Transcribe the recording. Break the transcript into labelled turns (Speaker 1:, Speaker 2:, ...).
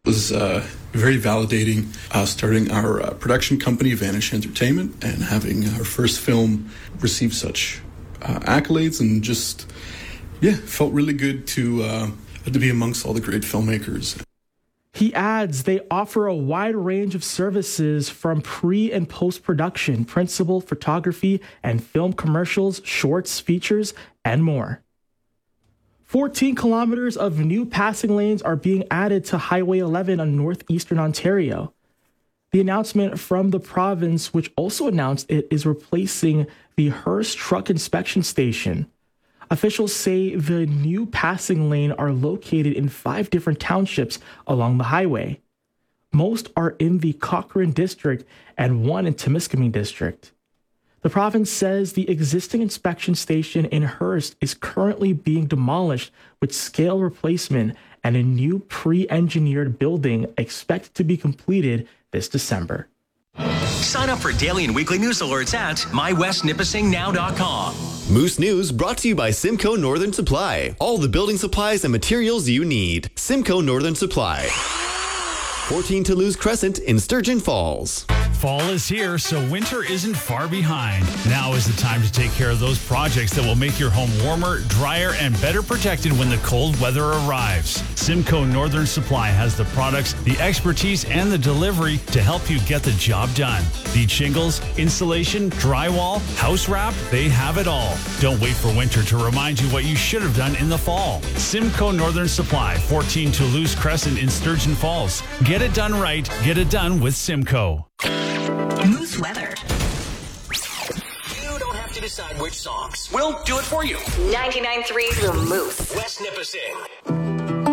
Speaker 1: It was very validating starting our production company, Vanish Entertainment, and having our first film receive such accolades, and just, felt really good to be amongst all the great filmmakers.
Speaker 2: He adds they offer a wide range of services from pre- and post-production, principal photography, and film commercials, shorts, features, and more. 14 kilometers of new passing lanes are being added to Highway 11 on northeastern Ontario. The announcement from the province, which also announced it is replacing the Hearst Truck Inspection Station. Officials say the new passing lane are located in 5 different townships along the highway. Most are in the Cochrane District and 1 in Temiskaming District. The province says the existing inspection station in Hearst is currently being demolished with scale replacement and a new pre-engineered building expected to be completed this December.
Speaker 3: Sign up for daily and weekly news alerts at mywestnipissingnow.com.
Speaker 4: Moose News brought to you by Simcoe Northern Supply. All the building supplies and materials you need. Simcoe Northern Supply. 14 Toulouse Crescent in Sturgeon Falls.
Speaker 5: Fall is here, so winter isn't far behind. Now is the time to take care of those projects that will make your home warmer, drier, and better protected when the cold weather arrives. Simcoe Northern Supply has the products, the expertise, and the delivery to help you get the job done. Need shingles, insulation, drywall, house wrap? They have it all. Don't wait for winter to remind you what you should have done in the fall. Simcoe Northern Supply, 14 Toulouse Crescent in Sturgeon Falls. Get it done right. Get it done with Simcoe.
Speaker 6: Moose weather.
Speaker 3: You don't have to decide which songs. We'll do it for you.
Speaker 6: 99.3 The Moose.
Speaker 3: West Nipissing.